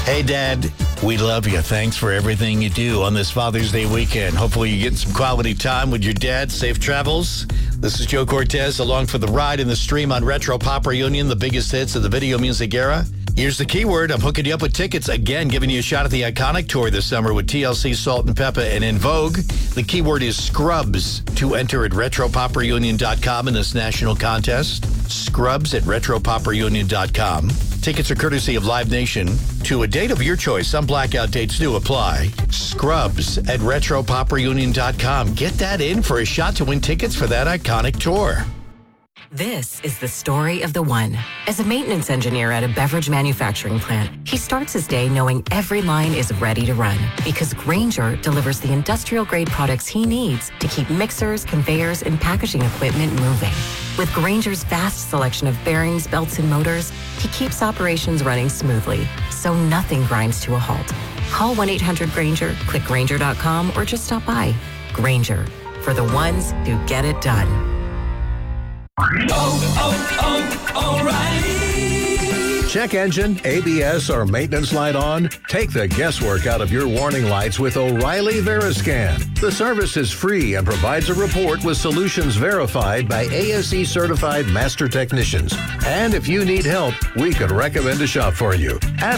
Hey, Dad, we love you. Thanks for everything you do on this Father's Day weekend. Hopefully you get some quality time with your dad. Safe travels. This is Joe Cortez along for the ride in the stream on Retro Pop Reunion, the biggest hits of the video music era. Here's the keyword. I'm hooking you up with tickets. Again, giving you a shot at the Iconic Tour this summer with TLC, Salt and Peppa, and En Vogue. The keyword is Scrubs to enter at RetroPopReunion.com in this national contest. Scrubs at RetroPopReunion.com. Tickets are courtesy of Live Nation to a date of your choice. Some blackout dates do apply. Scrubs at RetroPopReunion.com. Get that in for a shot to win tickets for that iconic tour. This is the story of the one. As a maintenance engineer at a beverage manufacturing plant, he starts his day knowing every line is ready to run because Grainger delivers the industrial-grade products he needs to keep mixers, conveyors, and packaging equipment moving. With Grainger's vast selection of bearings, belts, and motors, he keeps operations running smoothly, so nothing grinds to a halt. Call 1-800-GRAINGER, click Grainger.com, or just stop by. Grainger, for the ones who get it done. O'Reilly. Check engine, ABS, or maintenance light on? Take the guesswork out of your warning lights with O'Reilly Veriscan. The service is free and provides a report with solutions verified by ASE certified master technicians. And if you need help, we could recommend a shop for you. Ask